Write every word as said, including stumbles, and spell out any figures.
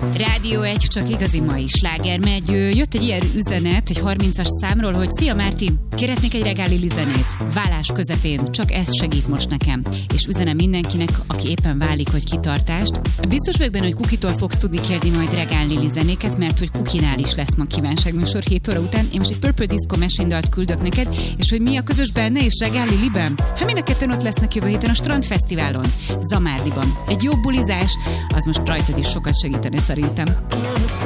Rádió egy, csak igazi mai sláger megy. Jött egy ilyen üzenet, egy harmincas számról, hogy szia Márti, kérhetnék egy reggel Lili zenét. Válás közepén, csak ez segít most nekem. És üzenem mindenkinek, aki éppen válik, hogy kitartást. Biztos vagyok benne, hogy Kukitól fogsz tudni kérni majd reggel Lili zenéket, mert hogy Kukinál is lesz ma kívánságműsor hét óra után. Én most egy Purple Disco mesendalt küldök neked, és hogy mi a közös benne és reggel Liliben? Hát mind a ketten ott lesznek jövő héten a Strandfesztiválon, Zamárdiban. Egy jó bulizás, az most rajtad is sokat segíteni szerintem.